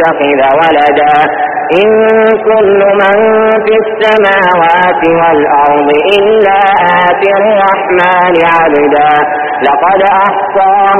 يتخذ ولدا إن كل من في السماوات والأرض إلا آتي الرحمن عبدا لقد أحصاهم